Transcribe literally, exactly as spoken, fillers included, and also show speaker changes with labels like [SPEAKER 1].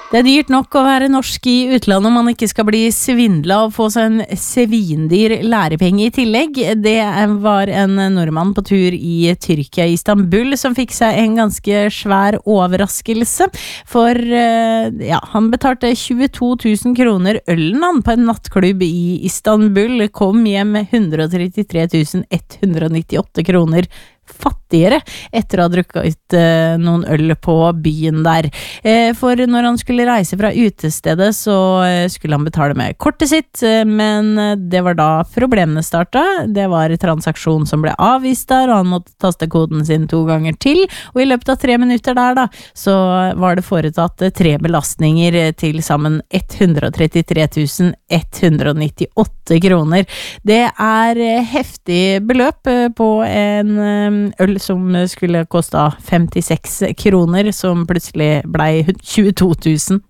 [SPEAKER 1] Det er dyrt nok å være norsk i utlandet om man ikke skal bli svindlet og få seg en svindyr lærepenge i tillegg. Det var en nordmann på tur i Tyrkia, Istanbul, som fikk seg en ganske svær overraskelse. For ja, han betalte tjueto tusen kroner ølen han på en nattklubb i Istanbul, kom hjem med one hundred thirty-three thousand one hundred ninety-eight kroner fattigere etter å ha drukket ut eh, noen øl på byen der. Eh, for når han skulle reise fra utestedet, så eh, skulle han betale med kortet sitt, eh, men det var da problemene startet. Det var transaksjon som ble avvist der, og han måtte taste koden sin to ganger til, og i løpet av tre minutter der da, så var det foretatt eh, tre belastninger eh, til sammen one hundred thirty-three thousand one hundred ninety-eight kroner. Det er eh, heftig beløp eh, på en eh, øl som skulle kosta femtiseks kroner, som plutselig ble tjueto tusen.